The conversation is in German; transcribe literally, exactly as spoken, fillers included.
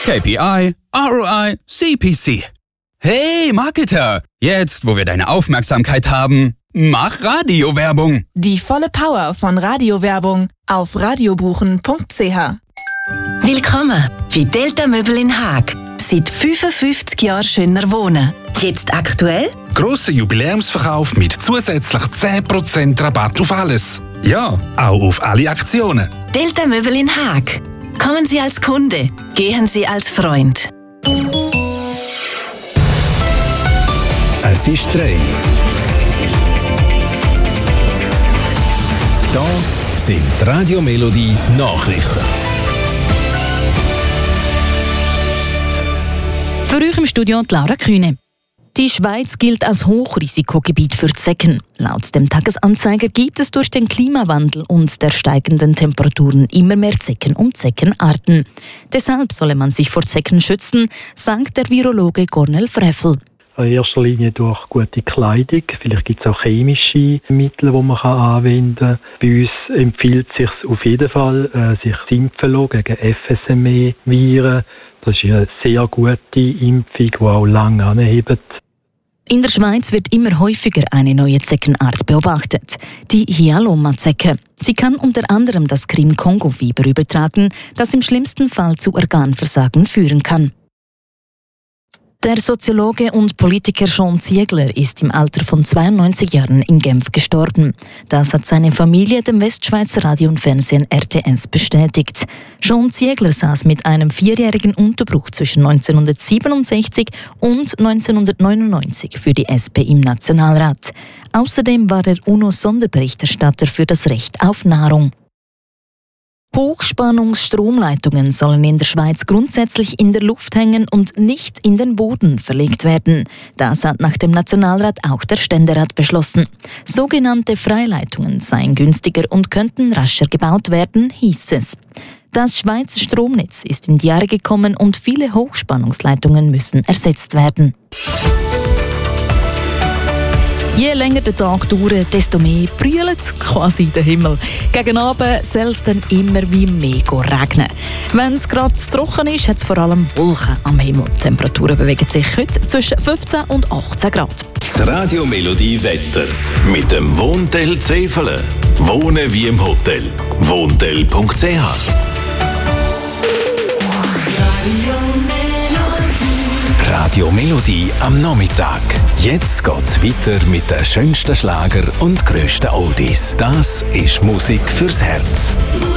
K P I, R O I, C P C. Hey Marketer, jetzt wo wir deine Aufmerksamkeit haben, mach Radiowerbung. Die volle Power von Radiowerbung auf radiobuchen punkt c h. Willkommen bei Delta Möbel in Haag. Seit fünfundfünfzig Jahren schöner wohnen. Jetzt aktuell? Grosser Jubiläumsverkauf mit zusätzlich zehn Prozent Rabatt auf alles. Ja, auch auf alle Aktionen. Delta Möbel in Haag. Kommen Sie als Kunde, gehen Sie als Freund. Es ist drei. Da sind die Radio Melodie Nachrichten. Für euch im Studio Laura Kühne. Die Schweiz gilt als Hochrisikogebiet für Zecken. Laut dem Tagesanzeiger gibt es durch den Klimawandel und der steigenden Temperaturen immer mehr Zecken und Zeckenarten. Deshalb solle man sich vor Zecken schützen, sagt der Virologe Cornel Freffel. In erster Linie durch gute Kleidung. Vielleicht gibt es auch chemische Mittel, die man anwenden kann. Bei uns empfiehlt es sich auf jeden Fall, äh, sich impfen zu lassen gegen F S M E-Viren. Das ist eine sehr gute Impfung, die auch lange anhebt. In der Schweiz wird immer häufiger eine neue Zeckenart beobachtet, die Hyaloma-Zecke. Sie kann unter anderem das Krim-Kongo-Fieber übertragen, das im schlimmsten Fall zu Organversagen führen kann. Der Soziologe und Politiker Jean Ziegler ist im Alter von zweiundneunzig Jahren in Genf gestorben. Das hat seine Familie dem Westschweizer Radio und Fernsehen R T S bestätigt. Jean Ziegler saß mit einem vierjährigen Unterbruch zwischen neunzehnhundertsiebenundsechzig und neunzehnhundertneunundneunzig für die S P im Nationalrat. Außerdem war er UNO-Sonderberichterstatter für das Recht auf Nahrung. Hochspannungsstromleitungen sollen in der Schweiz grundsätzlich in der Luft hängen und nicht in den Boden verlegt werden. Das hat nach dem Nationalrat auch der Ständerat beschlossen. Sogenannte Freileitungen seien günstiger und könnten rascher gebaut werden, hieß es. Das Schweizer Stromnetz ist in die Jahre gekommen und viele Hochspannungsleitungen müssen ersetzt werden. Je länger der Tag dauert, desto mehr brüllt quasi der Himmel. Gegen Abend soll es dann immer wie mehr regnen. Wenn es gerade trocken ist, hat es vor allem Wolken am Himmel. Die Temperaturen bewegen sich heute zwischen fünfzehn und achtzehn Grad. Das Radio Melodie Wetter mit dem Wohntel Zefelen. Wohnen wie im Hotel. Wohntel punkt c h. Radio Melodie am Nachmittag. Jetzt geht's weiter mit den schönsten Schlager und grössten Oldies. Das ist Musik fürs Herz.